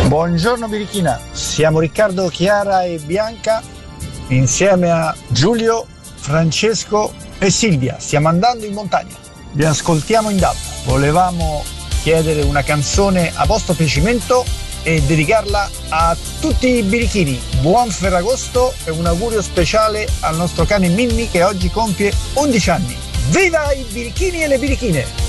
Buongiorno Birichina, siamo Riccardo, Chiara e Bianca insieme a Giulio, Francesco e Silvia. Stiamo andando in montagna, vi ascoltiamo in DAB. Volevamo chiedere una canzone a vostro piacimento e dedicarla a tutti i birichini. Buon Ferragosto e un augurio speciale al nostro cane Minni che oggi compie 11 anni. Viva i birichini e le birichine!